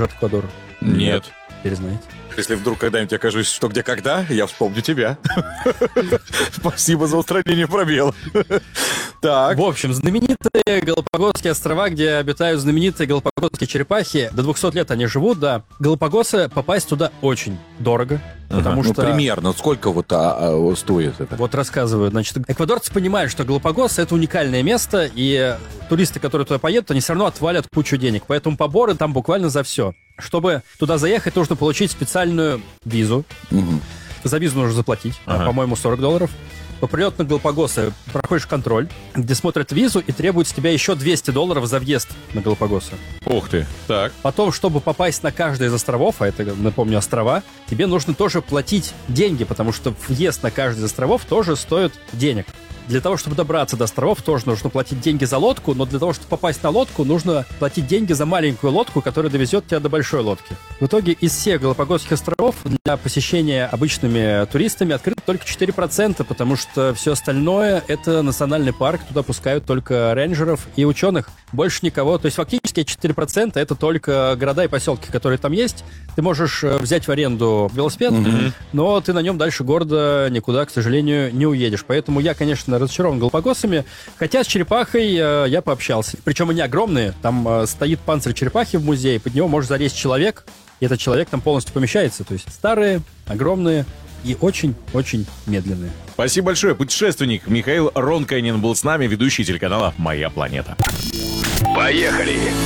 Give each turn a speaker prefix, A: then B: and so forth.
A: уже от Эквадора?
B: Нет.
A: Теперь знаете.
B: Если вдруг когда-нибудь окажусь что, где, когда, я вспомню тебя. Спасибо за устранение пробела. Так.
A: В общем, знаменитые Галапагосские острова, где обитают знаменитые галапагосские черепахи. До 200 лет они живут, да. Галапагосы, попасть туда очень дорого. Потому что...
B: примерно. Сколько стоит это?
A: Вот рассказываю. Значит, эквадорцы понимают, что Галапагос — это уникальное место, и туристы, которые туда поедут, они все равно отвалят кучу денег. Поэтому поборы там буквально за все. Чтобы туда заехать, нужно получить специальную визу.
B: Угу.
A: За визу нужно заплатить, по-моему, $40. По прилету на Галапагосы проходишь контроль, где смотрят визу и требуют с тебя еще $200 за въезд на Галапагосы.
B: Ух ты, так.
A: Потом, чтобы попасть на каждый из островов, а это, напомню, острова, тебе нужно тоже платить деньги, потому что въезд на каждый из островов тоже стоит денег. Для того, чтобы добраться до островов, тоже нужно платить деньги за лодку, но для того, чтобы попасть на лодку, нужно платить деньги за маленькую лодку, которая довезет тебя до большой лодки. В итоге из всех Галапагосских островов для посещения обычными туристами открыто только 4%, потому что все остальное — это национальный парк, туда пускают только рейнджеров и ученых, больше никого. То есть фактически 4% — это только города и поселки, которые там есть. Ты можешь взять в аренду велосипед, но ты на нем дальше города никуда, к сожалению, не уедешь. Поэтому я, конечно, разочарован Галапагосами, хотя с черепахой я пообщался. Причем они огромные, там стоит панцирь черепахи в музее, под него может залезть человек, и этот человек там полностью помещается. То есть старые, огромные и очень-очень медленные.
C: Спасибо большое. Путешественник Михаил Ронкайнин был с нами, ведущий телеканала «Моя планета».
D: Поехали!